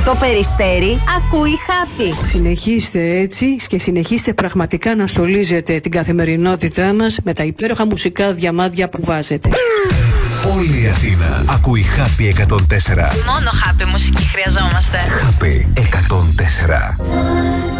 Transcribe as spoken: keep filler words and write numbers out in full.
Το Περιστέρι ακούει Happy. Συνεχίστε έτσι και συνεχίστε πραγματικά να στολίζετε την καθημερινότητά μας με τα υπέροχα μουσικά διαμάντια που βάζετε. Όλη η Αθήνα ακούει Happy εκατόν τέσσερα. Μόνο Happy μουσική χρειαζόμαστε. Happy εκατόν τέσσερα.